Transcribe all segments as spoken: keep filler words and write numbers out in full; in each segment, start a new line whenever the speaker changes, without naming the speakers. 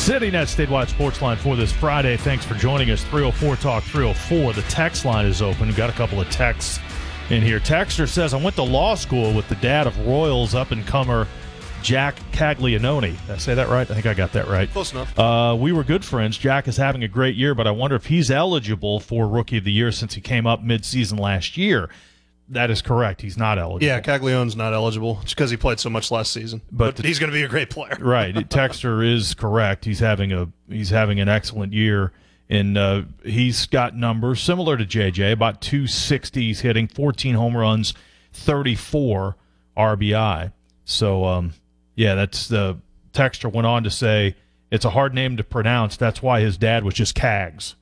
CityNet statewide sports line for this Friday. Thanks for joining us. three oh four Talk three oh four. The text line is open. We've got a couple of texts in here. Texter says, I went to law school with the dad of Royals up-and-comer Jack Caglianone. Did I say that right? I think I got that right.
Close enough.
Uh, we were good friends. Jack is having a great year, but I wonder if he's eligible for Rookie of the Year since he came up mid-season last year. That is correct. He's not eligible.
Yeah, Caglianone's not eligible just because he played so much last season.
But,
but
the,
he's going to be a great player.
Right. Texter is correct. He's having a he's having an excellent year, and uh, he's got numbers similar to J J, about two sixty. He's hitting fourteen home runs, thirty-four R B I. So, um, yeah, that's the Texter went on to say it's a hard name to pronounce. That's why his dad was just Cags.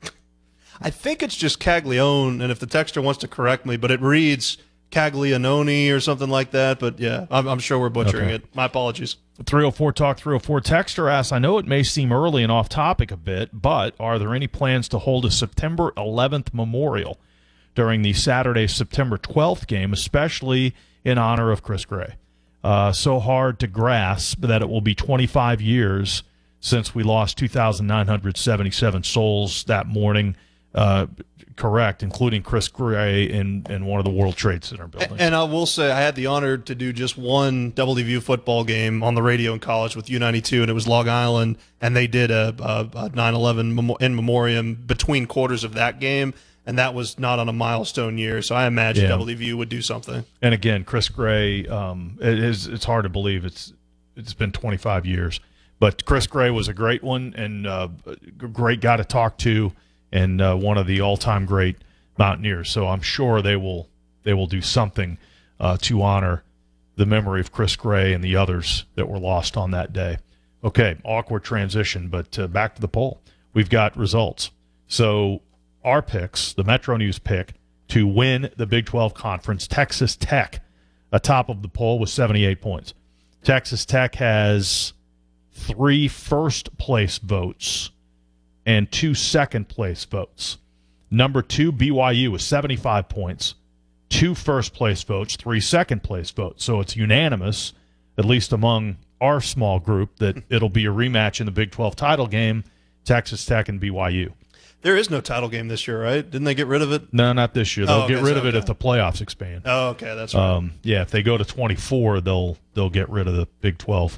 I think it's just Caglione, and if the texter wants to correct me, but it reads Caglianone or something like that. But, yeah, I'm, I'm sure we're butchering
okay.
it. My apologies.
three oh four Talk three oh four. Texter asks, I know it may seem early and off topic a bit, but are there any plans to hold a September eleventh memorial during the Saturday, September twelfth game, especially in honor of Chris Gray? Uh, so hard to grasp that it will be twenty-five years since we lost two thousand nine hundred seventy-seven souls that morning. Uh, correct, including Chris Gray in, in one of the World Trade Center buildings.
And I will say I had the honor to do just one Double D View football game on the radio in college with U ninety-two, and it was Long Island, and they did a, a, a nine eleven in memoriam between quarters of that game, and that was not on a milestone year, so I imagine
yeah.
Double D View would do something.
And again, Chris Gray, um, it is, it's hard to believe it's it's been twenty-five years, but Chris Gray was a great one and uh, a great guy to talk to, and uh, one of the all-time great Mountaineers. So I'm sure they will they will do something uh, to honor the memory of Chris Gray and the others that were lost on that day. Okay, awkward transition, but uh, back to the poll. We've got results. So our picks, the Metro News pick to win the Big twelve Conference, Texas Tech, atop of the poll with seventy-eight points. Texas Tech has three first-place votes and two second-place votes. Number two, B Y U, with seventy-five points, two first-place votes, three second-place votes. So it's unanimous, at least among our small group, that it'll be a rematch in the Big twelve title game, Texas Tech and B Y U.
There is no title game this year, right? Didn't they get rid of it?
No, not this year. They'll
oh, okay,
get rid
so,
of it
okay.
if the playoffs expand.
Oh, okay, that's right.
Um, yeah, if they go to twenty-four, they'll they'll get rid of the Big twelve